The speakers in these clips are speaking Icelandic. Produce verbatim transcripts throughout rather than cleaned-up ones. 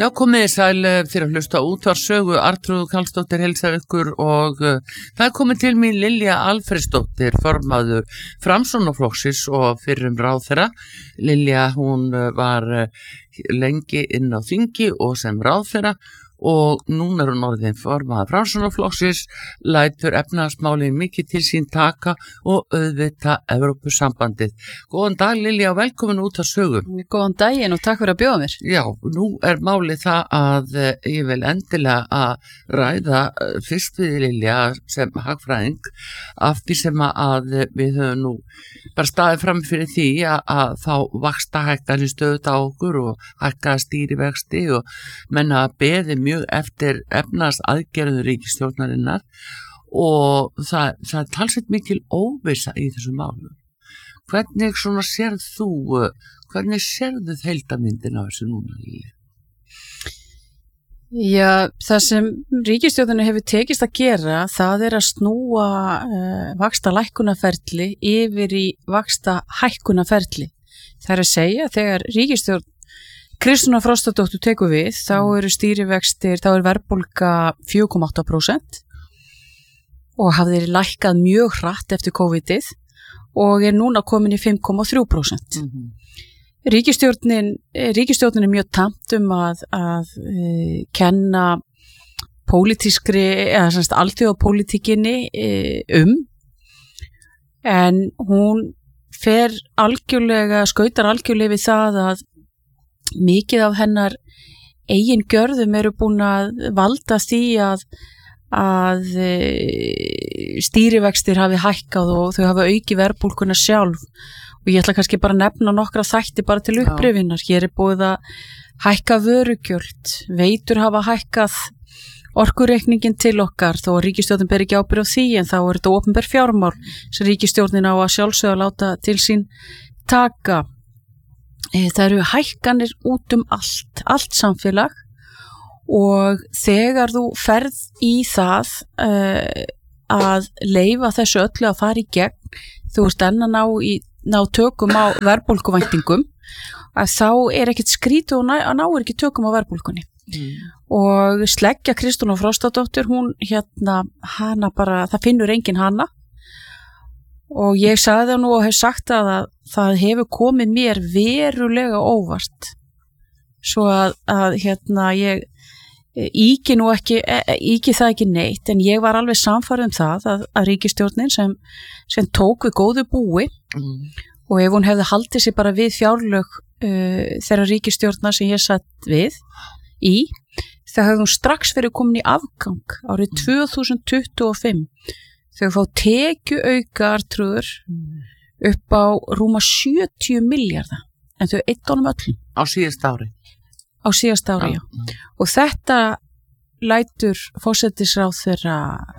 Já, komið þið sæl fyrir að hlusta útvarpssögu. Arnþrúður Karlsdóttir heilsar ykkur og uh, það er komið til mín Lilja Alfreðsdóttir, formaður Framsóknarflokksins og fyrrum ráðherra. Lilja, hún uh, var uh, lengi inn á þingi og sem ráðherra og núna er hún orðin formaður Framsóknarflokksins, lætur efnahagsmálin mikið til sín taka og auðvita Evrópusambandið. Góðan dag Lilja og velkomin út að sögu. Góðan daginn og takk fyrir að bjóða mér. Já, nú er málið það að ég vil endilega að ræða fyrst við Lilja sem hagfræðing af því sem að við höfum nú bara staðið fram fyrir því að, að fá vaxtahækkanir stöðut á okkur og hækka stýrivexti og menna að beði mjög eftir efnahagsaðgerðum ríkisstjórnarinnar og það, það er talsveit mikil óvissa í þessu málu. Hvernig svona sérð þú, hvernig sérðu heildarmyndin á þessu núna Lilja? Já, það sem ríkisstjórnin hefur tekist að gera, það er að snúa uh, vaxtalækkunarferli yfir í vaxtahækkunarferli. Það er að segja, þegar ríkisstjórn Kristrúnar Frostadóttur tekur við, þá eru stýrivextir, þá er verðbólga fjögur komma átta prósent og hafði lækkað mjög hratt eftir COVID-ið og er núna komin í fimm komma þrjú prósent. Mm-hmm. Ríkisstjórnin, ríkisstjórnin er mjög tamt um að, að uh, kenna pólitískri, eða semst alþjóðapólitíkinni uh, um, en hún fer algjörlega, skautar algjörlega við það að mikið af hennar eigin gjörðum eru búin að valda því að, að uh, stýrivextir hafi hækkað og þau hafa auki verðbólguna sjálf. Og ég ætla kannski bara að nefna nokkra þætti bara til upprifinnar. Hér er búið að hækka vörugjöld, veitur hafa hækkað orkureikningin til okkar, þó að ríkisstjórnin ber ekki ábyrgð á því, en þá er þetta opinber fjármál sem ríkisstjórnin á að sjálfsögða láta til sín taka. Það eru hækkanir út um allt, allt samfélag og þegar þú ferð í það uh, að leyfa þessu öllu að fara í gegn, þú ert enn að ná í ná tökum á verðbólguvæntingum að þá er ekkert skrítið og ná, ná er ekki tökum á verðbólgunni mm. og sleggja Kristrúnar Frostadóttur, hún hérna hana bara, það finnur enginn hana og ég sagði það nú og hef sagt að, að það hefur komið mér verulega óvart svo að, að hérna ég íki nú ekki, íki það ekki neitt en ég var alveg samfærð um það að, að ríkisstjórnin sem, sem tók við góðu búi mm. og ef hún hefði haldið sér bara við fjárlög uh, þeirra ríkisstjórnar sem ég satt við í, þá hefði hún strax verið komin í afgang árið mm. tvö þúsund tuttugu og fimm þegar fá tekju auka Arnþrúður mm. upp á rúma sjötíu milljarða en þau eitt honum öllum. Á síðast ári? Á síðast ári, já. já. Og þetta lætur forsætisráðherra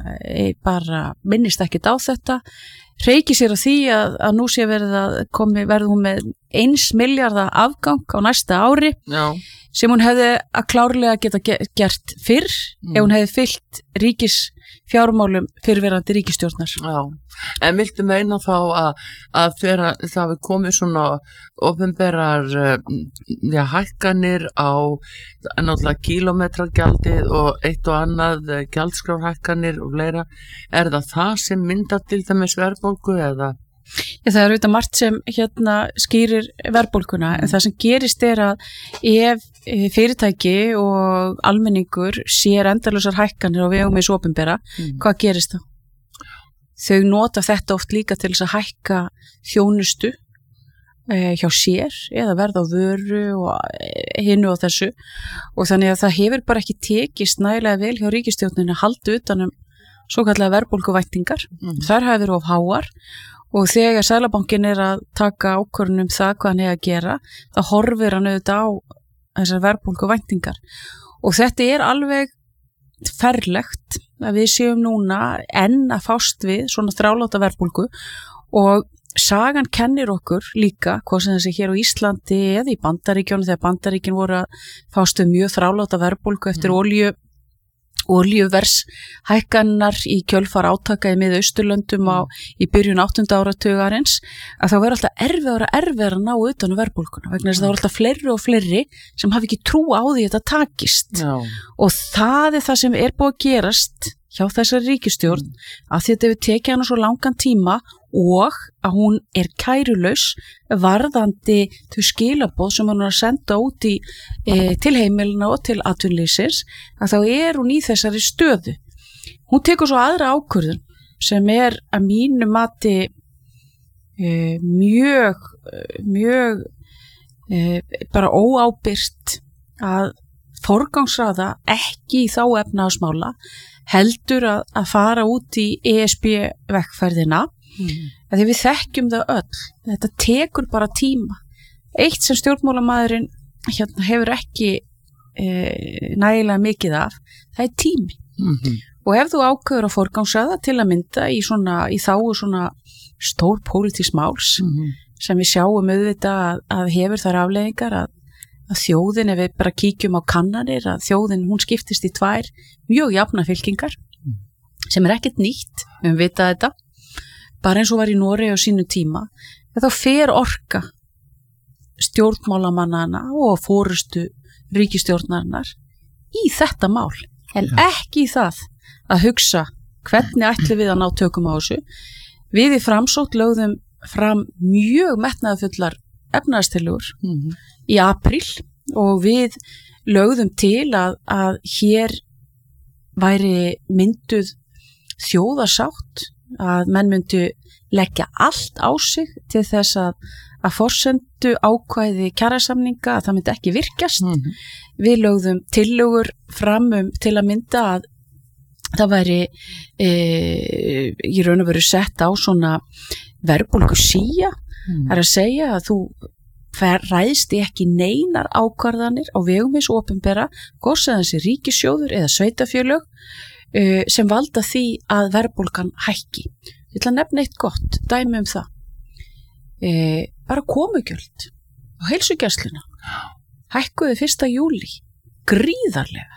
bara minnist ekkert á þetta, hreykir sér á því að, að nú sé verið að komi, verður hún með eins milljarða afgang á næsta ári já. Sem hún hefði að klárlega geta gert fyrr mm. ef hún hefði fylgt ríkis fjármálum fyrirverandi ríkisstjórnar. Já, en viltu meina þá að, að þegar það við komið svona opinberar ja, hækkanir á náttúrulega kílómetragjaldið og eitt og annað gjaldskrárhækkanir og fleira, er það það sem myndar til dæmis verðbólgu eða? Já, það er auðvitað margt sem hérna skýrir verðbólguna, en það sem gerist er að ef fyrirtæki og almenningur sér endalausar hækkanir og vegum eins opinbera, mm. hvað gerist þá? Þau nota þetta oft líka til þess að hækka þjónustu eh, hjá sér eða verða á vöru og hinu og þessu og þannig að það hefur bara ekki tekist nægilega vel hjá ríkisstjórninni að halda utan um svo kallega verðbólguvæntingar. Mm. Þær hafa verið of háar og þegar Seðlabankinn er að taka ákvörðun um það hvað hann er að gera, þá horfir hann auðvitað á þessar verðbólguvæntingar. Og þetta er alveg ferlegt að við séum núna enn að fást við svona þráláta verðbólgu og sagan kennir okkur líka, hvað sem þessi hér á Íslandi eða í Bandaríkjónu, þegar Bandaríkin voru að fást við mjög þráláta verðbólgu eftir mm. olíu olíuvers hækkannar í kjölfar átaka í Mið-Austurlöndum á í byrjun áttunda áratugarins að þá verður alltaf erfiðara erfiðara að ná utan um verðbólguna vegna þess að það er alltaf fleiri og fleiri sem hafi ekki trú á því að þetta takist Já. og það er það sem er búið að gerast hjá þessari ríkisstjórn mm. að þetta hefur tekið hana svo langan tíma og að hún er kærulaus varðandi þau skilaboð sem hún er að senda út í, e, til heimilina og til atvinnulífsins að þá er hún í þessari stöðu. Hún tekur svo aðra ákvörðun sem er að mínu mati e, mjög, mjög e, bara óábyrgt að forgangsraða ekki í þá efnahagsmála heldur að, að fara út í E S B-vegferðina mm. því við þekkjum það öll. Þetta tekur bara tíma. Eitt sem stjórnmálamæðurinn hérna, hefur ekki e, nægilega mikið af, það er tími. Mm-hmm. Og ef þú ákveður að forgangsraða til að mynda í, svona, í þáu svona stór pólitísk máls mm-hmm. sem við sjáum auðvitað að, að hefur þar afleiðingar að að þjóðin, ef við bara kíkjum á kannanir, að þjóðin, hún skiptist í tvær mjög jafna fylkingar mm. sem er ekkert nýtt, við vita þetta, bara eins og var í Noregi á sínu tíma, þá fer orka stjórnmálamannana og fórustu ríkisstjórnarinnar í þetta mál, en ja. ekki í það að hugsa hvernig ætlum við að ná tökum á þessu. Við í Framsókn lögðum fram mjög metnaðarfullar efnahagstillögur mm-hmm. í apríl og við lögðum til að, að hér væri mynduð þjóðarsátt, að menn myndu leggja allt á sig til þess að, að forsendu ákvæði kjarasamninga að það myndi ekki virkjast. Mm-hmm. Við lögðum tillögur fram um til að mynda að það væri e, í raun og veru sett á svona verðbólgu sía. Mm. Það er að segja að þú ræðst ekki neinar ákvarðanir á vegum hins opinbera, hvort sem þessi ríkissjóður eða sveitafjölög uh, sem valda því að verðbólgan hækki. Ég ætla að nefna eitt gott dæmi um það. Uh, bara komugjöld á heilsugæsluna hækkuðu fyrsta júlí gríðarlega.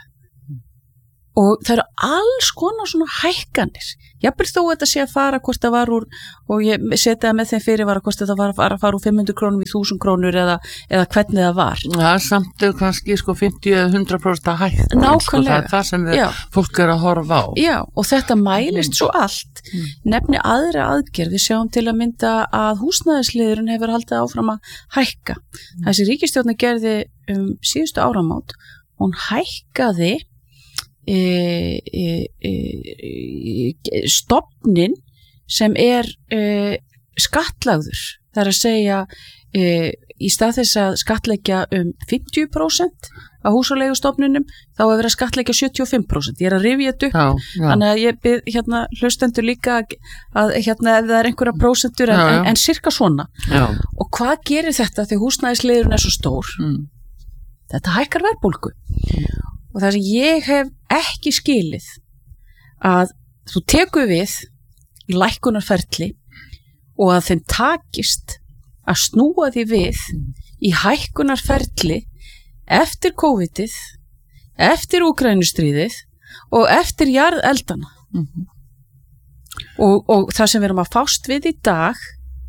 Og það eru alls konar svona hækkanir. Jafnvel þó þetta sé að fara hvort það var úr, og ég seti það með þeim fyrir var að hvort þetta var að fara, fara úr fimm hundruð krónum í þúsund krónur eða, eða hvernig það var. Það er samt kannski sko fimmtíu eða hundrað prósent að hækka. Nákvæmlega. Sko, það er það sem við, fólk er að horfa á. Já, og þetta mælist svo allt. Mm. Nefni aðra aðgerð, við sjáum til að mynda að húsnæðisliðurinn hefur haldið áfram að hækka. Mm. Þessi ríkisstjórnin gerði um síðustu áramót, hún hækkaði E, e, e, stofnin sem er e, skattlagður. Það er að segja e, í stað þess að skattleggja um fimmtíu prósent á húsaleigustofnunum þá er verið að skattleggja sjötíu og fimm prósent. Ég er að rifja þetta upp, já, já. Þannig að ég byrð hérna, hlustendur líka að hérna, ef það er einhverja prósentur en, já, já. en, en sirka svona. Já. Og hvað gerir þetta þegar húsnæðisliðurinn er svo stór? Mm. Þetta hækkar verðbólgu. Mm. Og það sem ég hef ekki skilið að þú tekur við í lækkunarferli og að þeim takist að snúa því við í hækkunarferli eftir COVID-ið, eftir Úkraínustríðið og eftir jarðeldana. Mm-hmm. Og, og það sem við erum að fást við í dag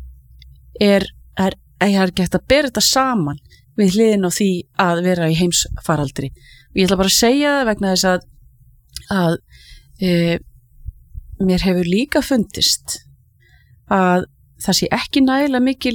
er, er, er ekki hægt að bera þetta saman við hliðin á því að vera í heimsfaraldri. Ég ætla bara að segja það vegna þess að, að e, mér hefur líka fundist að það sé ekki nægilega mikil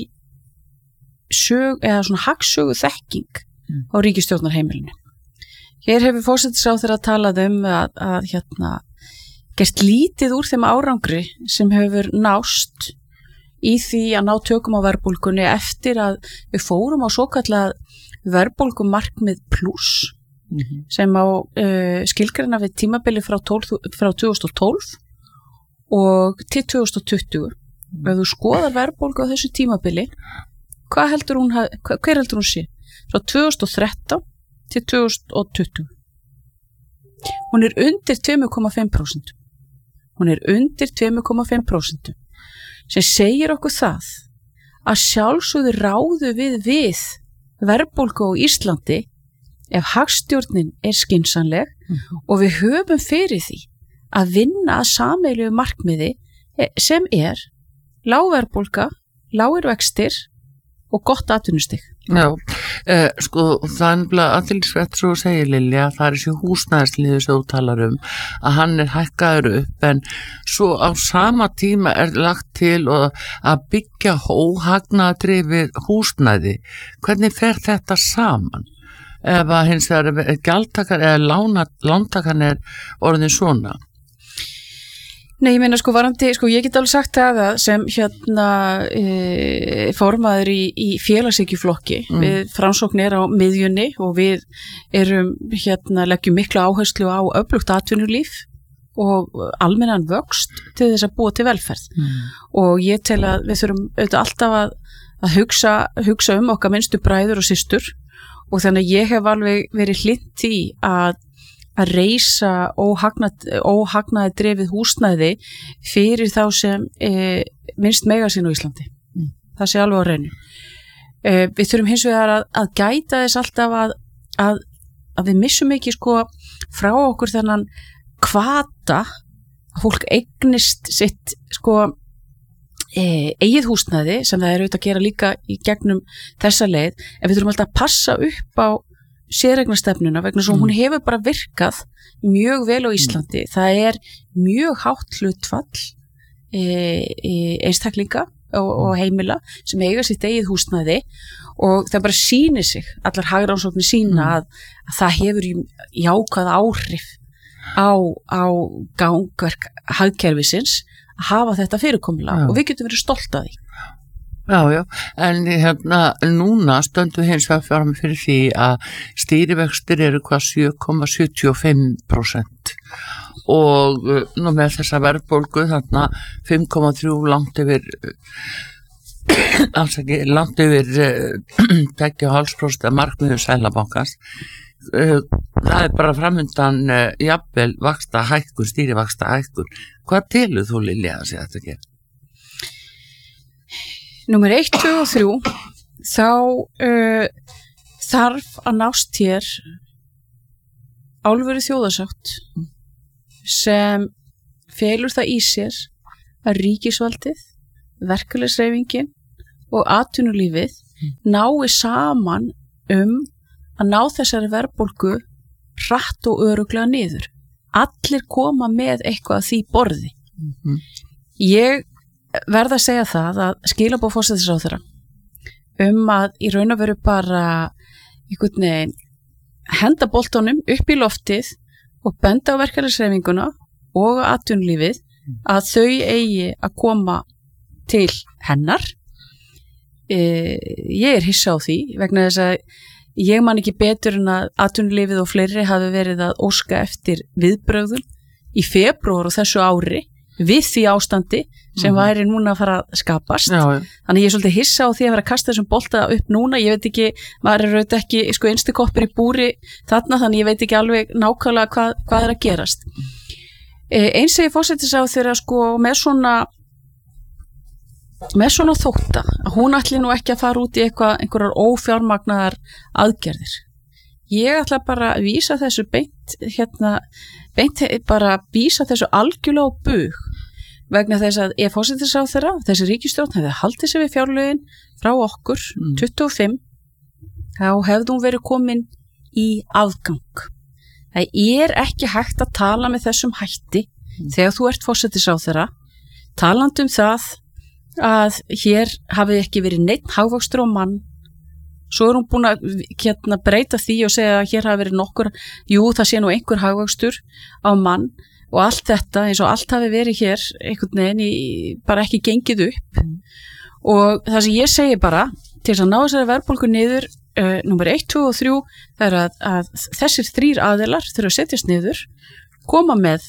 sög, eða svona hagsögu þekking mm. á ríkisstjórnarheimilinu. Hér hefur forsætisráðherra talað um að, að hérna, gert lítið úr þeim árangri sem hefur nást í því að ná tökum á verðbólgunni eftir að við fórum á svokallað verðbólgumarkmið pluss. Mm-hmm. sem á uh, skilgreina við tímabili frá, tólf, frá tvö þúsund og tólf og til tvö þúsund og tuttugu. Mm. Ef þú skoðar verðbólgu á þessu tímabili, hvað heldur hún, hva, hver heldur hún sé? Frá tvö þúsund og þrettán til tvö þúsund og tuttugu. Hún er undir tvö komma fimm prósent. Hún er undir tvö komma fimm prósent sem segir okkur það að sjálfsögðu ráðu við við verðbólgu á Íslandi ef hagstjórnin er skynsamleg mm. og við höfum fyrir því að vinna að sameiginlegu markmiði sem er lág verðbólga, lágir vextir og gott atvinnustig. Já, eh, sko það er aðtilsvert svo segir Lilja að það er þessi húsnæðisliður sem þú talar um að hann er hækkaður upp en svo á sama tíma er lagt til að byggja óhagnaðardrifið húsnæði. Hvernig fer þetta saman? Ef að hins vegar gjaldtakar eða lána, lántakan er orðin svona? Nei, ég meina sko varandi, sko ég get alveg sagt það að sem hérna e, formaður í, í félagshyggjuflokki, mm. við Framsókn er á miðjunni og við erum hérna leggjum mikla áherslu á öflugt atvinnulíf og almennan vöxt til þess að búa til velferð mm. og ég tel að við þurfum auðvitað alltaf að, að hugsa, hugsa um okkar minnstu bræður og systur og þannig að ég hef alveg verið hlynnt í að að reisa óhagnað, óhagnaði drefið húsnæði fyrir þá sem e, minnst mega sín á Íslandi. Mm. Það sé alveg á reynu. E, við þurfum hins vegar að, að gæta þess alltaf að, að, að við missum ekki sko frá okkur þennan hvata að fólk eignist sitt sko e, eigið húsnæði sem það er auðvitað að gera líka í gegnum þessa leið en við þurfum alltaf að passa upp á séreignarstefnuna vegna svo mm. hún hefur bara virkað mjög vel á Íslandi. Mm. Það er mjög hátt hlutfall e, e, einstaklinga og, og heimila sem eiga sitt eigið húsnæði og það bara sýnir sig, allar hagrannsóknir sína mm. að, að það hefur jákvæð áhrif á, á gangverk hagkerfisins að hafa þetta fyrirkomulag og við getum verið stolt af því. Já, já, en hérna núna stöndum hins vegar fram fyrir því að stýrivextir eru hvað sjö komma sjötíu og fimm prósent og nú með þessa verðbólgu þarna fimm komma þrjú langt yfir afsaki, langt yfir tvö komma fimm prósent að markmiðum Seðlabankans. Það er bara framundan jafnvel vaxta hækkun, stýrivaxta hækkun. Hvað telur þú Lilja að segja þetta ekki? Númer eitt, tvö og þrjú, þá uh, þarf að nást hér álveru þjóðarsátt sem felur það í sér að ríkisvaldið, verkalýðshreyfingin og atvinnulífið nái saman um að ná þessari verðbólgu hratt og örugglega niður. Allir koma með eitthvað að því borði. Mm-hmm. Ég verða að segja það að skilaboð forsætisráðherra um að í raun og veru bara einhvern veginn henda boltanum upp í loftið og benda á verkalýðshreyfinguna og atvinnulífið að þau eigi að koma til hennar. E, ég er hissa á því vegna þess að ég man ekki betur en að atvinnulífið og fleiri hafi verið að óska eftir viðbrögðum í febrúar og þessu ári við því ástandi sem væri núna að fara að skapast. Já, ja. Þannig ég er svolítið hissa á því að vera að kasta þessum bolta upp núna. Ég veit ekki, maður er auðvitað ekki sko einstikoppur í búri þarna, þannig ég veit ekki alveg nákvæmlega hvað, hvað er að gerast. E, eins og ég fórsættis á þeirra sko með svona með svona þótta að hún ætli nú ekki að fara út í eitthvað, einhverjar ófjármagnaðar aðgerðir. Ég ætla bara að vísa þessu beint hérna, beint bara að vísa þessu algjörlega á bug vegna þess að ef forsætisráðherra, þessi ríkisstjórn hefði haldið sig við fjárlögin frá okkur mm. tuttugu og fimm, þá hefði hún verið komin í afgang. Það er ekki hægt að tala með þessum hætti mm. þegar þú ert forsætisráðherra, talandi um það að hér hafi ekki verið neitt hagvöxtur á mann. Svo er hún búin að hérna, breyta því og segja að hér hafi verið nokkur, jú það sé nú einhver hagvöxtur á mann og allt þetta eins og allt hafi verið hér einhvern veginn í, bara ekki gengið upp mm. og það sem ég segi bara til þess að ná þessari verðbólgu niður uh, númer eitt, tvö og þrjú það er að, að þessir þrír aðilar þurfa að setjast niður, koma með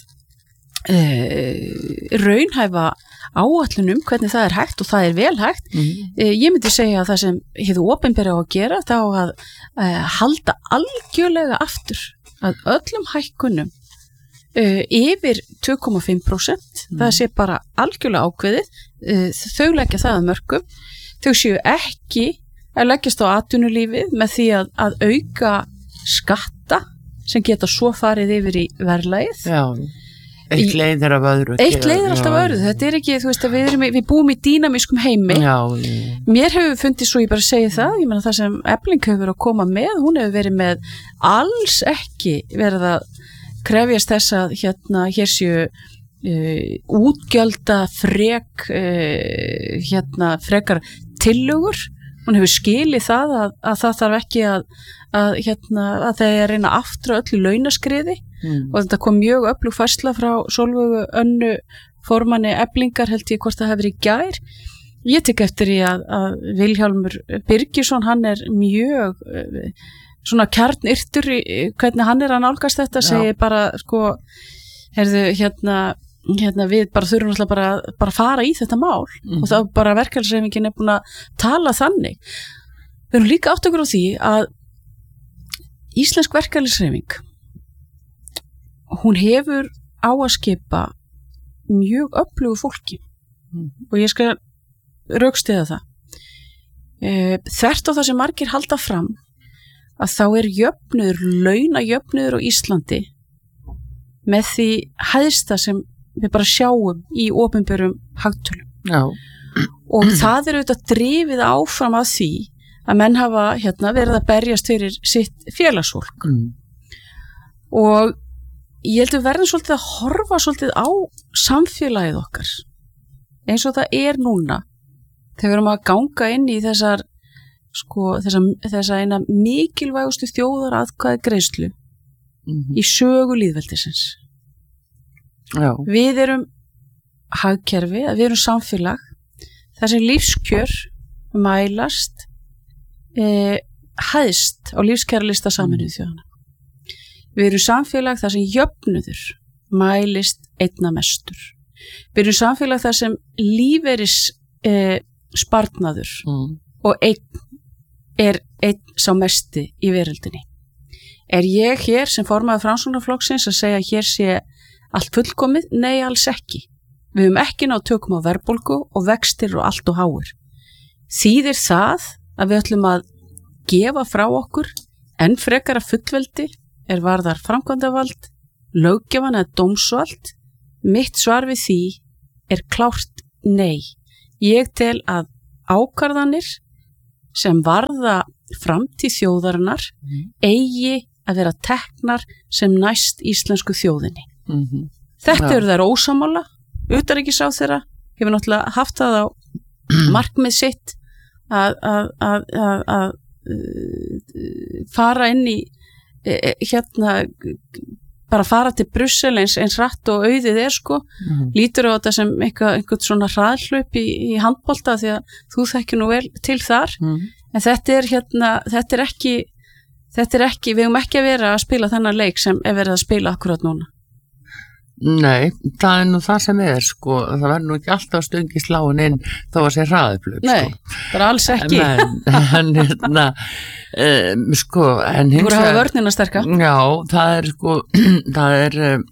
uh, raunhæfa áætlunum hvernig það er hægt og það er vel hægt. Mm. Uh, ég myndi segja að það sem hefur opinberið á að gera þá að uh, halda algjörlega aftur að öllum hækkunum Uh, yfir tvö komma fimm prósent mm. það sé bara algjörlega ákveðið uh, þau leggja það að mörkum þau séu ekki að leggjast á atvinnulífið með því að, að auka skatta sem geta svo farið yfir í verðlagið. Já, eitt leiðir af öðru. Eitt leiðir alltaf af öðru, þetta er ekki, þú veist að við, erum, við búum í dýnamískum heimi. Já. Mér hefur fundið svo, ég bara segi það, ég meina það sem Efling hefur að koma með, hún hefur verið með alls ekki verið að krefjast þess að hérna, hér séu Uh, útgjölda frek uh, hérna frekar tillögur, hún hefur skilið það að, að það þarf ekki að, að hérna að það er reyna aftur öllu launaskriði mm. og þetta kom mjög öflug færsla frá Sólveigu Önnu formanni Eflingar held ég hvort það hefur í gær. Ég tek eftir í að, að Vilhjálmur Birgisson hann er mjög uh, svona kjarnyrtur í hvernig hann er að nálgast þetta, segir bara sko herðu hérna Hérna, við bara þurfum alltaf bara, bara að fara í þetta mál mm. og þá bara verkefælishreyfingin er búin að tala þannig. Við erum líka átt okkur á því að íslensk verkefælishreyfing hún hefur á að skipa mjög öflugu fólki mm. og ég skal rökstyðja það. E, þvert á það sem margir halda fram að þá er jöfnuður, launajöfnuður á Íslandi með því hæðsta sem við bara sjáum í opinberum hagtölum. Já. Og það er auðvitað drifið áfram að því að menn hafa hérna, verið að berjast fyrir sitt félagsfólk. Mm. Og ég held að verðum svolítið að horfa svolítið á samfélagið okkar eins og það er núna þegar við erum að ganga inn í þessar sko, þessa, þessa eina mikilvægustu þjóðaratkvæði greiðslu mm-hmm. í sögu lýðveldisins. Já. Við erum hagkerfi, við erum samfélag þar sem lífskjör mælast eh, hæðst á lífskjæralista Sameinuðu þjóðanna. Við erum samfélag þar sem jöfnuður mælist einna mestur. Við erum samfélag þar sem lífeyris eh, sparnaður mm. og einn er einn sá mesti í veröldinni. Er ég hér sem formaður Framsóknarflokksins að segja að hér sé allt fullkomið? Nei, alls ekki. Við höfum ekki náð tökum á verðbólgu og vextir og allt og háir. Þýðir það að við ætlum að gefa frá okkur enn frekara fullveldi er varðar framkvæmdavald, löggjafan eða dómsvald? Mitt svar við því er klárt nei. Ég tel að ákvarðanir sem varða framtíð þjóðarinnar mm. eigi að vera teknar sem næst íslensku þjóðinni. Mm-hmm. Þetta ja. eru þær ósamála, utanríkisráðherra hefur náttúrulega haft það á markmið sitt að, að, að, að, að fara inn í hérna bara fara til Brussel eins, eins rætt og auðið er sko mm-hmm. lítur á þetta sem eitthvað, eitthvað svona hraðhlaup í, í handbolta því að þú þekkir nú vel til þar mm-hmm. en þetta er hérna, þetta er ekki þetta er ekki, við höfum ekki að vera að spila þennan leik sem er verið að spila akkurat núna. Nei, það er nú það sem er sko, það verður nú ekki alltaf stöng í sláin inn þó að sé hraðuplöp Nei, sko. bara alls ekki en, en hérna um, sko, en hins vegar Þú voru að hafa vörnina sterka Já, það er sko það er um,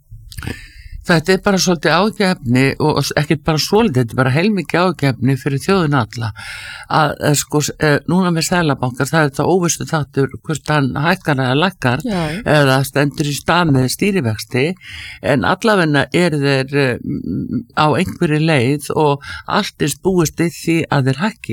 þetta er bara svolítið ágefni og ekkert bara svolítið, þetta er bara heilmikið ágefni fyrir þjóðun alla að, að sko, núna með Seðlabankar það er þetta óvistu þáttur hvort hann hækkar eða lækkar Já. eða stendur í stað með stýrivexti en allavegna er þeir á einhverju leið og allt er búist í því að þeir hækki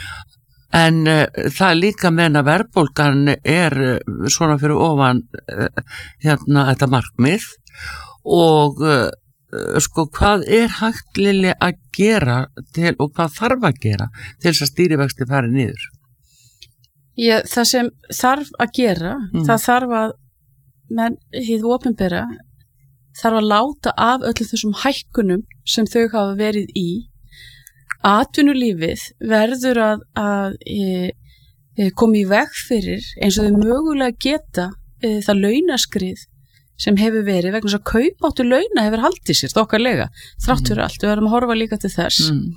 en uh, það er líka meðan að verðbólgan er uh, svona fyrir ofan uh, hérna þetta markmið og uh, sko hvað er hægt Lilja að gera til, og hvað þarf að gera til þess að stýrivexti fari niður? Já, það sem þarf að gera, mm. það þarf að menn, hið opinbera þarf að láta af öllu þessum hækkunum sem þau hafa verið í atvinnulífið verður að, að e, e, koma í veg fyrir eins og þau mögulega geta e, það launaskrið sem hefur verið vegna þess að kaupmáttur launa hefur haldið sér þokkarlega þrátt fyrir mm. allt, við verðum að horfa líka til þess mm.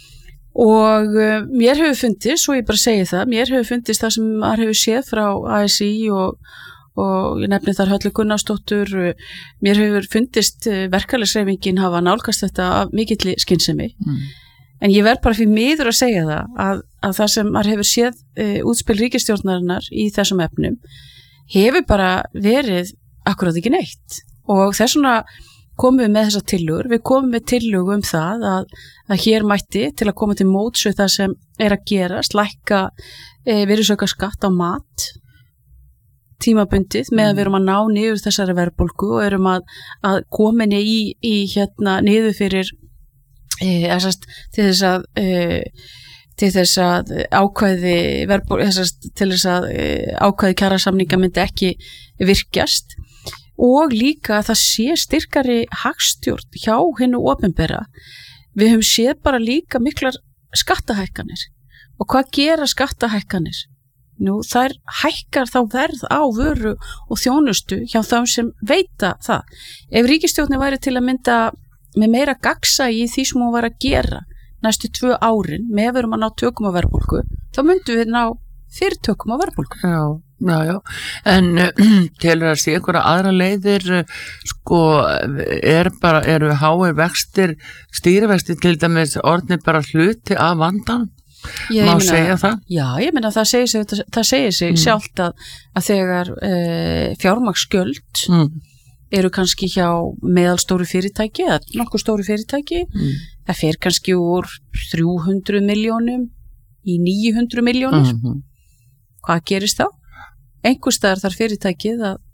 og uh, mér hefur fundist, svo ég bara segi það mér hefur fundist það sem maður hefur séð frá A S í og, og ég nefni þar Höllu Gunnarsdóttur mér hefur fundist uh, verkalýðshreyfingin hafa nálgast þetta af mikilli skynsemi mm. en ég verð bara fyrir miður að segja það að, að það sem maður hefur séð uh, útspil ríkisstjórnarinnar í þessum efnum hefur bara verið akkurat ekki neitt og þess vegna komum við með þessa tillögur, við komum með tillögu um það að, að hér mætti til að koma til móts við það sem er að gerast, lækka e, virðisaukaskatt á mat tímabundið með að við erum að ná niður þessari verðbólgu og erum að, að kominni í, í hérna niður fyrir e, þessast, til þess að e, til þess að ákvæði verðbólgu, þessast, til þess að e, ákvæði kjarasamninga myndi ekki virkjast og líka að það sé styrkari hagstjórn hjá hinnu opinbera. Við höfum séð bara líka miklar skattahækkanir og hvað gera skattahækkanir? Nú, þær hækkar þá verð á vöru og þjónustu hjá þá sem veita það. Ef ríkisstjórnin væri til að mynda með meira gagsa í því sem hún var að gera næstu tvö árin með að við erum að ná tökum á verðbólgu, þá myndum við ná fyrir tökum á verðbólgu. Já, já, já. En uh, telur að sé einhverja aðra leiðir, uh, sko, er bara, eru háir vextir, stýrivextir til dæmis orðnir bara hluti af vandan? Ég, Má ég meina, segja það? Já, ég meina það segir sig, það, það segir sig mm. sjálft að, að þegar e, fjármagnsgjöld mm. eru kannski hjá meðalstóru fyrirtæki eða nokkuð stóru fyrirtæki mm. það fer kannski úr þrjú hundruð milljónum í níu hundruð milljónir mm -hmm. Hvað gerist þá? Einhvers staðar þarf fyrirtækið að,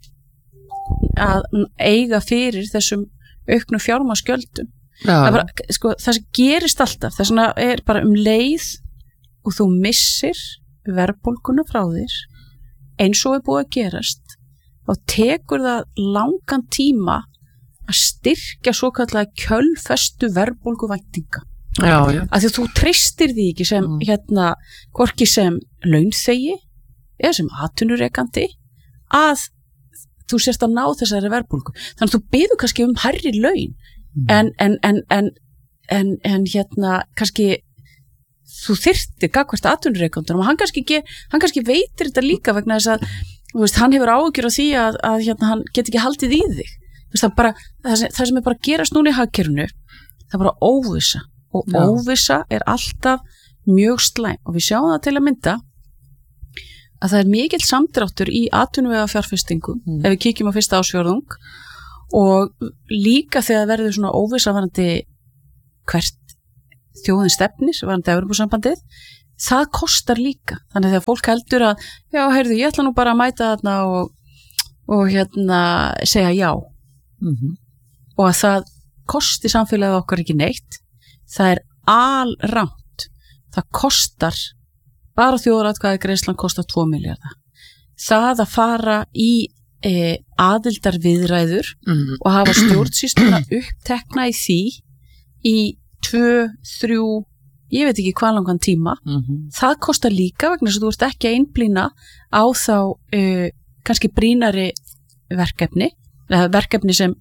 að eiga fyrir þessum auknu fjármagnsgjöldum það, bara, sko, það sem gerist alltaf þess vegna er bara um leið og þú missir verðbólguna frá þér eins og er búið að gerast og tekur það langan tíma að styrkja svo kallega kjölfestu verðbólguvæntinga já, já. Af því að þú treystir því ekki sem mm. hérna, hvorki sem launþegi eða sem atvinnurekandi að þú sérst að ná þessari verðbólgu þannig að þú biður kannski um hærri laun mm. en, en, en, en, en, en hérna kannski þú þyrftir gagvart atvinnurekandunum og hann kannski, ekki, hann kannski veitir þetta líka vegna þess að þú veist, hann hefur áhyggjur af því að, að hérna, hann get ekki haldið í þig veist, það, bara, það, sem, það sem er bara að gerast núna í hagkerfinu það er bara óvissa og Já. óvissa er alltaf mjög slæm og við sjáum það til að mynda að það er mikill samdráttur í atvinnuvega fjárfestingu mm. ef við kíkjum á fyrsta ársfjórðung og líka þegar verður svona óvissa varandi hvert þjóðin stefnis, varandi Evrópusambandið, það kostar líka. Þannig að þegar fólk heldur að já, heyrðu, ég ætla nú bara að mæta þarna og, og hérna segja já. Mm-hmm. Og að það kosti samfélagið okkar ekki neitt, það er alrangt. Það kostar, bara þjóðaratkvæðagreiðslan kostar tvo milljarða. Það að fara í e, aðildarviðræður mm-hmm. og hafa stjórnsýsluna upptekna í því í tvö, þrjú, ég veit ekki hvað langan tíma, mm-hmm. það kostar líka vegna þess að þú ert ekki að einblína á þá uh, kannski brýnari verkefni, eða verkefni sem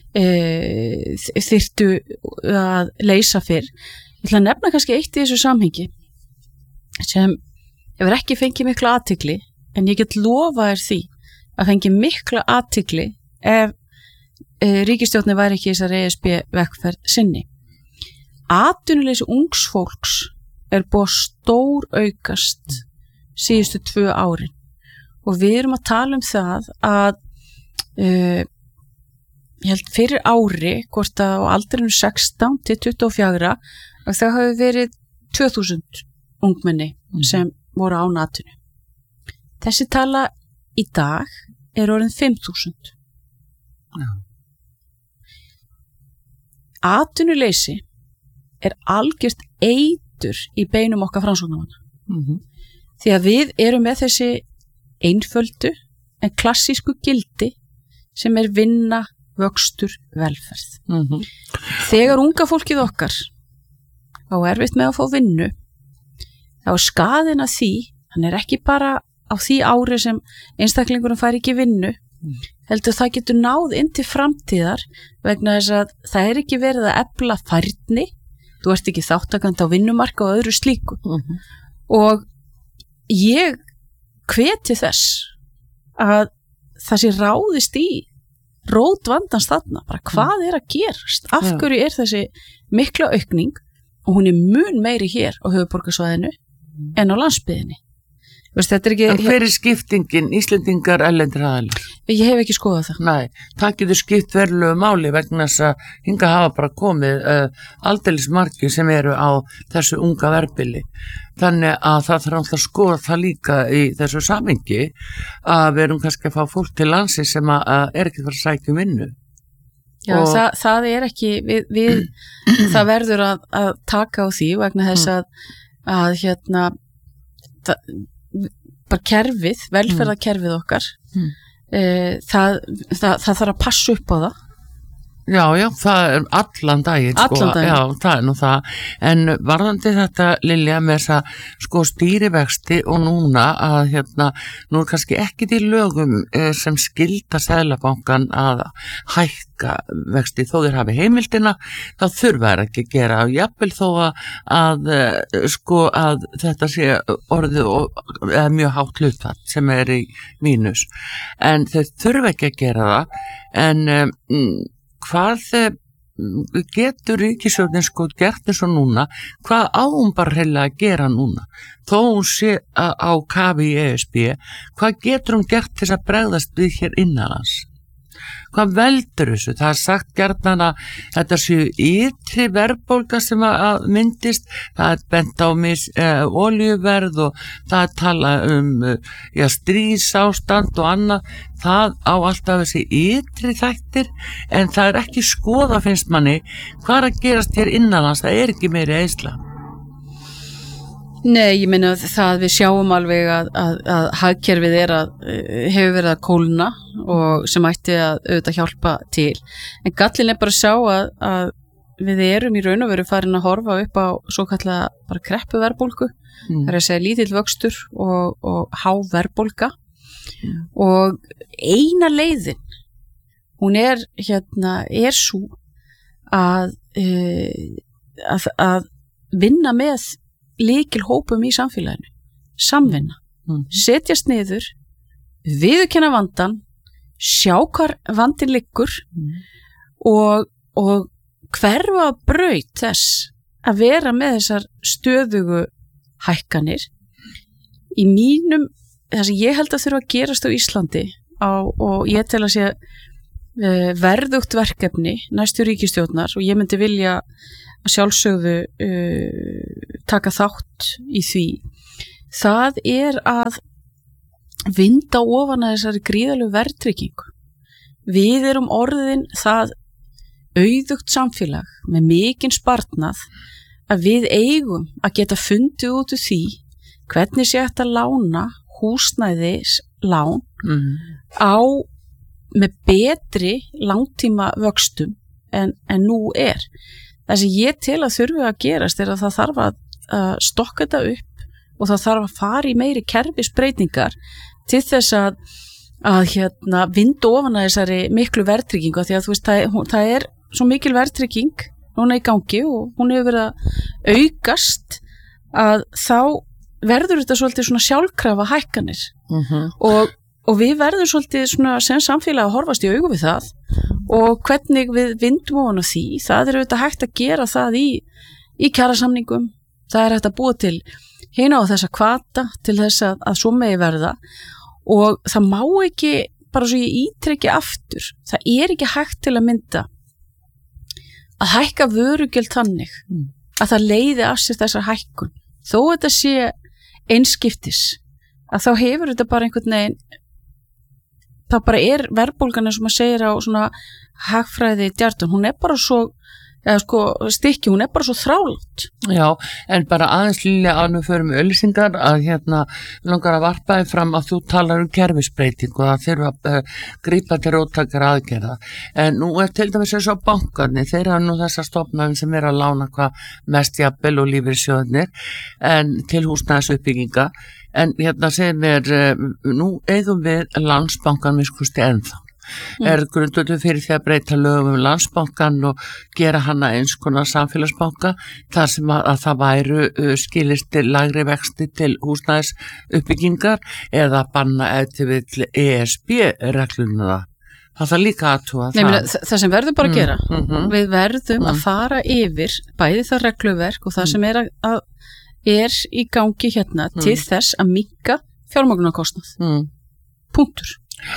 uh, þyrftu að leysa fyrr. Ég ætla að nefna kannski eitt í þessu samhengi sem hefur ekki fengið mikla athygli, en ég get lofa þér því að fengi mikla athygli ef uh, ríkisstjórnin væri ekki í þessari E S B vegferð sinni. Atvinnuleysi ungs fólks er búið að stór aukast síðustu tvö árin og við erum að tala um það að uh, ég held fyrir ári hvort að á aldrinum sextán til tuttugu og fjögur að það hafi verið tvö þúsund ungmenni mm. sem voru án atvinnu. Þessi tala í dag er orðin fimm þúsund. Ja. Atvinnuleysi er algjört eitur í beinum okkar framsóknarmanna. Mm-hmm. Því að við erum með þessi einföldu en klassísku gildi sem er vinna, vöxtur, velferð. Mm-hmm. Þegar unga fólkið okkar á erfitt með að fá vinnu, þá er skaðinn að því, hann er ekki bara á því ári sem einstaklingurum fær ekki vinnu, mm. heldur það getur náð inn til framtíðar vegna þess að það er ekki verið að efla færni, þú ert ekki þáttakandi á vinnumarka og öðru slíku. Mm-hmm. Og ég hveti þess að það sé ráðist í rót vandans þarna, bara hvað er að gerast? Af hverju er þessi mikla aukning og hún er mun meiri hér á höfuðborgarsvæðinu mm. en á landsbyggðinni? Veist, þetta er ekki, En hver er skiptingin, Íslendingar, erlendir aðilar? Ég hef ekki skoðað það. Nei, það getur skipt verulegu máli vegna þess að hinga hafa bara komið uh, aldeilis margir sem eru á þessu unga verbili. Þannig að það þarf alltaf að skoða það líka í þessu samhengi að við erum kannski að fá fólk til landsi sem að, að er ekki fyrir að sækja um vinnu. Já, og... það, það er ekki, við, við það verður að, að taka á því vegna þess að, að hérna, það, bara kerfið, velferðarkerfið okkar, mm. e, það, það, það þarf að passa upp á það. Já, já, það er allan daginn, sko, allan daginn. Já, það er nú það, en varðandi þetta, Lilja, með þess að sko stýrivexti og núna að hérna, nú er kannski ekki til lögum eh, sem skilda Seðlabankann að hækka vexti þó þeir hafi heimildina, þá þurfa þeir ekki að gera og jafnvel þó að, að sko að þetta sé orðið og, eða mjög hátt hlutfall sem er í mínus, en þeir þurfa ekki að gera það, en um, hvað getur ríkisstjórnin sko gert eins og núna, hvað á hún bara heila að gera núna þó hún sé á kafi í E S B, hvað getur hún gert til að bregðast við hér innanlands? Hvað veldur þessu? Það er sagt gjarnan að þetta séu ytri verðbólga sem að myndist, það er bent á mis, eh, olíuverð og það er talað um ja, stríðsástand og annað, það á alltaf þessi ytri þættir, en það er ekki skoða finnst manni hvað er að gerast hér innanlands, það er ekki meiri eysla. Nei, ég meina það við sjáum alveg að, að, að hagkerfið er að, hefur verið að kólna og sem ætti að auðvitað hjálpa til. En gallin er bara að sjá að, að við erum í raun og veru farin að horfa upp á svo kallega bara kreppuverðbólgu. Mm. Það er að segja lítill vöxtur og, og há verðbólga. Mm. Og eina leiðin, hún er, hérna, er svo að, uh, að, að vinna með lykil hópum í samfélaginu, samvinna, mm. setjast niður, viðurkenna vandan, sjá hvar vandinn liggur mm. og, og hverfa braut þess að vera með þessar stöðugu hækkanir. Í mínum, það sem ég held að þurfa að gerast á Íslandi á, og ég tel að sé uh, verðugt verkefni næstu ríkisstjórnar og ég myndi vilja að sjálfsögðu uh, taka þátt í því, það er að vinda ofan að þessari gríðalegu verðtryggingu. Við erum orðin það auðugt samfélag með mikinn sparnað að við eigum að geta fundið út úr því hvernig sé hægt að lána húsnæðis lán mm. á með betri langtíma vöxtum en, en nú er. Það sem ég tel að þurfi að gerast er að það þarf að uh, stokka þetta upp og það þarf að fara í meiri kerfisbreytingar til þess að, að hérna, vinda ofan að þessari miklu verðtryggingu, því að þú veist, það, hún, það er svo mikil verðtrygging núna í gangi og hún hefur verið að aukast að þá verður þetta svolítið svona sjálfkrafa hækkanir uh-huh. og, og við verðum svolítið svona sem samfélag að horfast í augu við það og hvernig við vindum ofan á því, það er auðvitað hægt að gera það í, í kjarasamningum, það er hægt að búa til hina á þessa hvata til þess að, að svo megi verða og það má ekki, bara svo ég ítreki aftur, það er ekki hægt til að mynda að hækka vörugjöld þannig mm. að það leiði af sér þessar hækkun, þó þetta sé einskiptis, að þá hefur þetta bara einhvern veginn, það bara er verðbólgan eins og maður segir á svona hagfræði djartun, hún er bara svo eða sko stykki, hún er bara svo þrálátt. Já, en bara aðeins lýja að við förum auðlýsingar að hérna langar að varpa þér fram að þú talar um kerfisbreyting og það þurfa að uh, grípa til róttakar aðgerða. En nú er til dæmis eins og bankarnir, þeir hafa nú þessa stofnum sem er að lána hvað mest jafnvel og lífeyrissjóðirnir en til húsnæðisuppbygginga. En hérna segir mér, uh, nú eigum við Landsbankan miskusti ennþá. Mm. Er grundvöldur fyrir því að breyta lögum um Landsbankan og gera hana eins konar samfélagsbanka þar sem að, að það væru uh, skilist til lagri vexti til húsnæðis uppbyggingar eða banna eftir við E S B-reglunum það. Það er líka aðtúa það. Nei, það. Það sem verður bara að gera, mm, mm, við verðum mm. að fara yfir bæði það regluverk og það mm. sem er, að, að er í gangi hérna mm. til þess að minnka fjármögnunarkostnað. Mm. Punktur.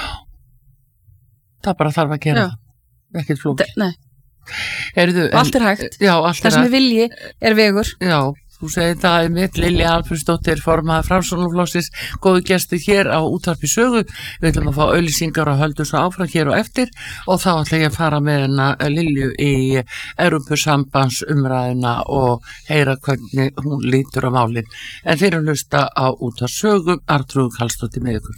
Það bara þarf að gera Já. það. Ekkert flókið. De, nei, Heyrðu, en- allt er hægt. Já, allt Það er sem hægt. er vilji er vegur. Já, þú segir það er mitt Lilja Alfreðsdóttir, formaður Framsóknarflokksins, góðu gestur hér á Útvarpi Sögu. Við ætlum að fá auglýsingar og höldum svo áfram hér og eftir og þá ætla ég að fara með hennar Lilju í Evrópusambandsumræðina og heyra hvernig hún lítur á málin. En þeir eru hlusta á Útvarpi Sögu, Arnþrúður Karlsdóttir með ykkur.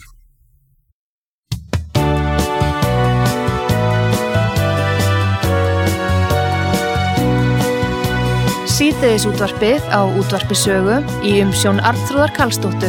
Síðdeðis útvarpið á Útvarpi Sögu í umsjón Arnþrúðar Karlsdóttur.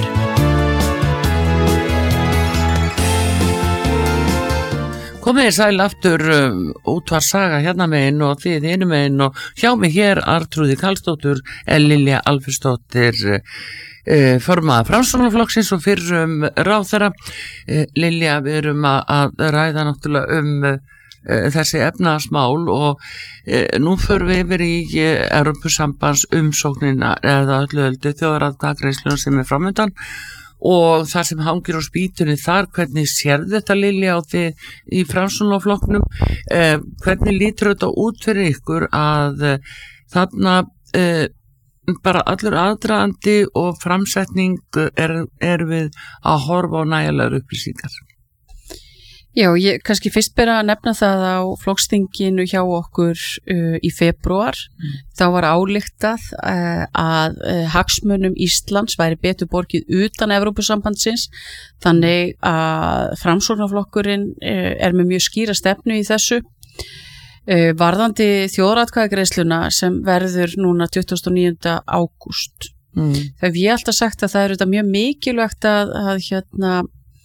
Komið þið sæl aftur um, Útvarp Saga hérna megin og þið hinum megin og hjá mig hér Arnþrúður Karlsdóttir, Lilja Alfreðsdóttir, uh, formaður Framsóknarflokksins og fyrrum ráðherra. Uh, Lilja, við erum að, að ræða náttúrulega um uh, þessi efnaðasmál og e, nú förum við yfir í e, Evrópusambands umsóknina eða öllu öllu þjóðaratkvæðagreiðsluna sem er framöndan og það sem hangir á spýtunni þar, hvernig sér þetta Lilja á því í Framsóknarflokknum, e, hvernig lítur þetta út fyrir ykkur að e, þarna e, bara allur aðdragandi og framsetning er, er við að horfa á nægilegar upplýsingar? Já, ég kannski fyrst bera að nefna það á flokksþinginu hjá okkur uh, í febrúar. Mm. Þá var álíktað uh, að uh, hagsmunum Íslands væri betur borgið utan Evrópusambandsins, þannig að Framsóknarflokkurinn uh, er með mjög skýra stefnu í þessu. Uh, varðandi þjóðaratkvæðagreiðsluna sem verður núna tuttugasta og níunda ágúst. Mm. Það hef ég alltaf sagt að það er þetta mjög mikilvægt að, að hérna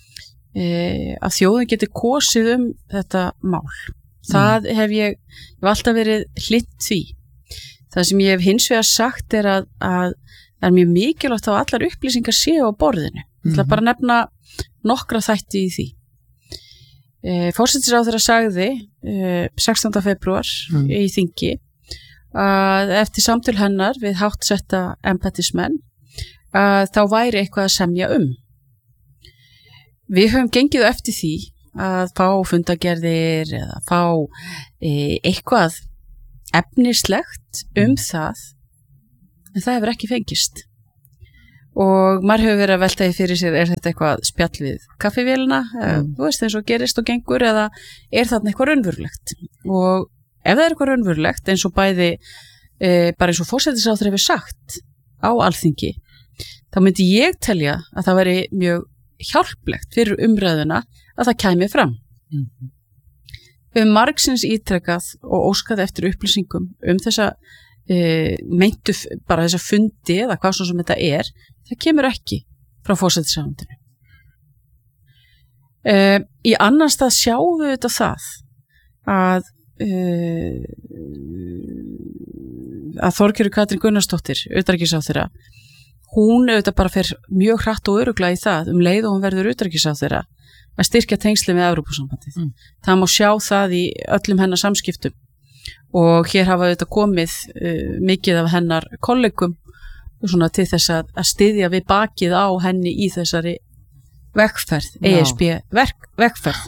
E, að þjóðin geti kosið um þetta mál. Það hef ég, ég hef alltaf verið hlitt því. Það sem ég hef hins vegar sagt er að, að það er mjög mikilvægt að allar upplýsingar séu á borðinu. Ég ætla bara að nefna nokkra þætti í því. E, Forsætisráðherra sagði e, sextánda febrúar mm. í þingi að eftir samtöl hennar við háttsetta embættismenn að þá væri eitthvað að semja um. Við höfum gengið eftir því að fá fundagerðir eða fá e, eitthvað efnislegt um það, en það hefur ekki fengist. Og maður hefur verið að velta því fyrir sér, er þetta eitthvað spjall við kaffivélina, mm. þú veist eins og gerist og gengur, eða er þarna eitthvað raunverulegt? Og ef það er eitthvað raunverulegt, eins og bæði, e, bara eins og forsætisráðherra hefur sagt á Alþingi, þá myndi ég telja að það veri mjög hjálplegt fyrir umræðuna að það kæmi fram. Mm-hmm. Við höfum margsins ítrekað og óskað eftir upplýsingum um þessa e, meintu, bara þessa fundi eða hvað svo sem þetta er, það kemur ekki frá forsætisráðuneytinu. E, í annan stað sjáum við þetta það að e, að Þorgerður Katrín Gunnarsdóttir, utanríkisráðherra, hún auðvitað bara fer mjög hratt og örugglega í það um leið og hún verður utanríkisráðherra að styrkja tengsli með Evrópusambandið. Mm. Það má sjá það í öllum hennar samskiptum og hér hafa auðvitað komið uh, mikið af hennar kollegum svona til þess að, að styðja við bakið á henni í þessari vegferð, E S B verk, vegferð.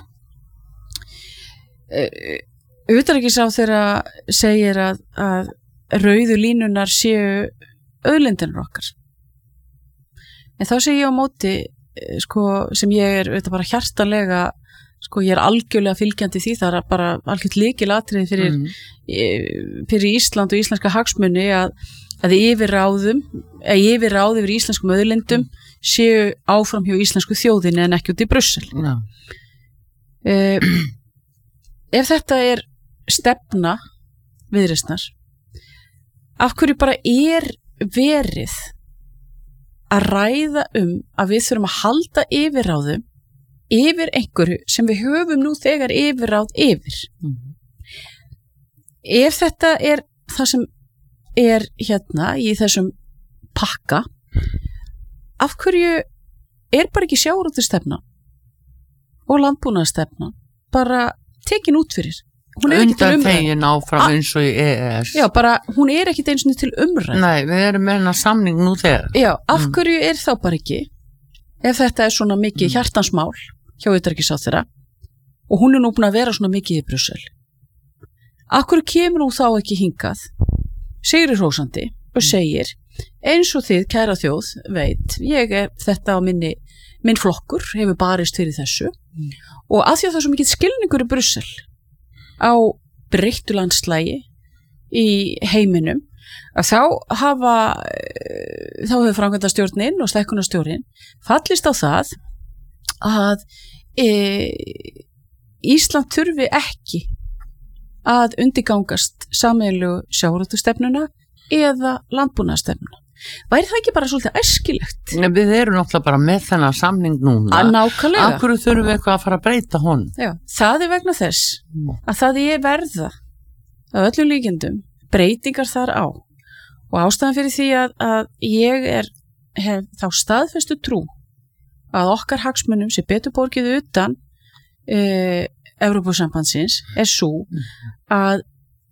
Uh, utanríkisráðherra segir að, að rauðu línunar séu auðlindirnar okkar. En þá segi ég á móti, sko, sem ég er auðvitað bara hjartanlega, sko, ég er algjörlega fylgjandi því, það er bara algjört lykilatriði fyrir, mm. fyrir Ísland og íslenska hagsmuni að, að yfirráðum, að yfirráð yfir íslenskum auðlindum mm. séu áfram hjá íslensku þjóðinni en ekki út í Brussel. No. Uh, ef þetta er stefna Viðreisnar, af hverju bara er verið að ræða um að við þurfum að halda yfirráðum yfir einhverju sem við höfum nú þegar yfirráð yfir. Mm. Ef þetta er það sem er hérna í þessum pakka, af hverju er bara ekki sjávarútvegsstefna og landbúnaðarstefna bara tekin út fyrir? Undan þegin áfram eins og í E E S. Já, bara hún er ekki eins og til umræð. Nei, við erum með hennar samning nú þegar. Já, af hverju er þá bara ekki ef þetta er svona mikið Mm. hjartansmál hjá utanríkisráðherra og hún er nú búin að vera svona mikið í Brussel, akkur kemur hún þá ekki hingað sigri hrósandi og segir eins og þið, kæra þjóð, veit ég er þetta á minni minn flokkur hefur barist fyrir þessu Mm. og að því að það er svo mikið skilningur í Brussel á breyttu landslægi í heiminum að þá hafa þá hefur framkvæmdastjórnin og stækkunarstjórnin fallist á það að e, Ísland þurfi ekki að undirgangast sameiginlegu sjávarútvegsstefnuna eða landbúnaðarstefnuna. Væri það ekki bara svolítið æskilegt? Við erum náttúrulega bara með þennan samning núna. Að nákvæmlega. Af hverju þurfum við eitthvað að fara að breyta honum? Já, það er vegna þess að það er verða að öllum líkindum breytingar þar á og ástæðan fyrir því að, að ég er hef þá staðfestu trú að okkar hagsmunum sem betur borgið utan e, Evrópusambandsins er svo að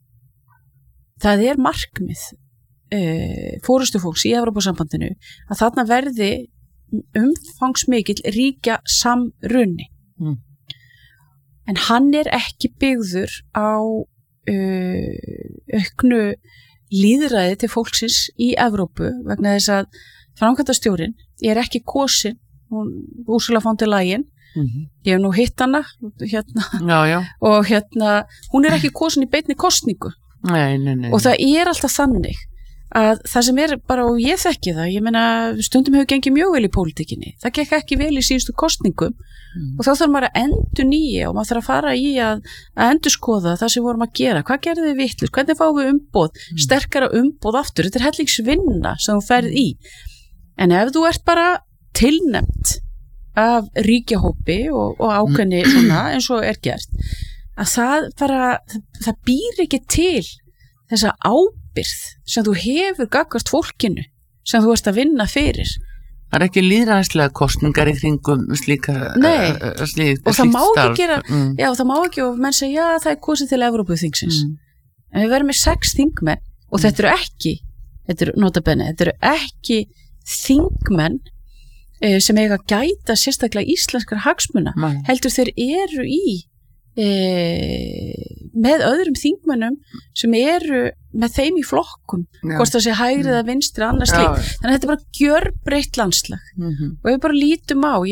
það er markmið e, fórustufólks í Evrópusambandinu að þarna verði umfangsmikill ríkja samrunni. Mm. En hann er ekki byggður á uh, auknu lýðræði til fólksins í Evrópu vegna þess að framkvæmdastjórinn er ekki kosin, hún Ursula von der Leyen, Mm-hmm. ég hef nú hitt hana hérna, Já, já. og hérna, hún er ekki kosin í beinni kosningu Nei, nei, nei. og það er alltaf þannig að það sem er bara, og ég þekki það, ég meina stundum hefur gengið mjög vel í pólitíkinni, það gekk ekki vel í síðustu kosningum Mm. og þá þarf maður að endur nýja og maður þarf að fara í að, að endur skoða það sem vorum að gera, hvað gerði við vitlaust, hvernig fáum við umboð, Mm. sterkara umboð aftur, þetta er hellingsvinna sem þú ferð í, en ef þú ert bara tilnefnt af ríkjahópi og, og ákveðni svona eins og er gert, að það bara, það, það býr ekki til þessa ábyrgð sem þú hefur gagnvart fólkinu sem þú ert að vinna fyrir. Það er ekki lýðræðislega kostningar í kringum slíka Nei. uh, slík, Og það slíkt má ekki starf. gera, mm. já það má ekki og menn segja, já það er kosið til Evrópuþingsins. Mm. En við verðum með sex þingmenn og Mm. þetta eru ekki, þetta eru notabenni, þetta eru ekki þingmenn eh, sem eiga að gæta sérstaklega íslenskar hagsmuna, Nei. heldur þeir eru í eh, með öðrum þingmennum sem eru með þeim í flokkum, Já. hvort það sé hægri eða vinstri annars Já. slíkt. Þannig að þetta er bara gjörbreytt landslag Mm-hmm. og ef við bara lítum á,